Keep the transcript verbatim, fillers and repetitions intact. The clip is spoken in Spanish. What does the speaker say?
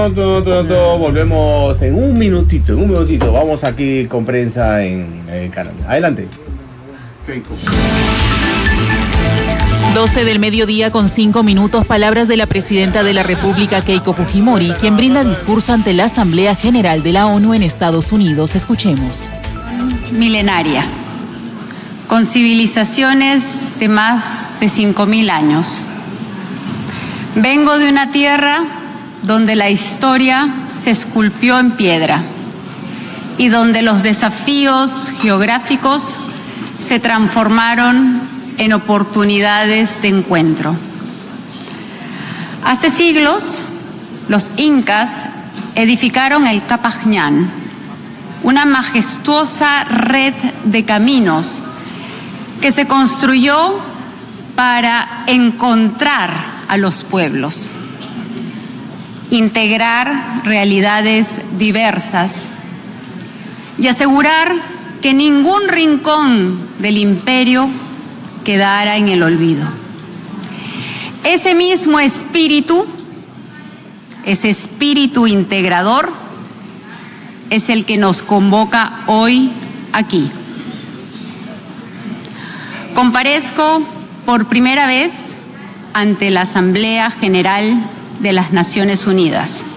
Volvemos en un minutito, en un minutito. Vamos aquí con prensa en el canal. Adelante. doce del mediodía con cinco minutos, palabras de la presidenta de la República, Keiko Fujimori, quien brinda discurso ante la Asamblea General de la ONU en Estados Unidos. Escuchemos. Milenaria, con civilizaciones de más de cinco mil años. Vengo de una tierra donde la historia se esculpió en piedra y donde los desafíos geográficos se transformaron en oportunidades de encuentro. Hace siglos, los incas edificaron el Capac Ñan, una majestuosa red de caminos que se construyó para encontrar a los pueblos, integrar realidades diversas y asegurar que ningún rincón del imperio quedara en el olvido. Ese mismo espíritu, ese espíritu integrador, es el que nos convoca hoy aquí. Comparezco por primera vez ante la Asamblea General de las Naciones Unidas.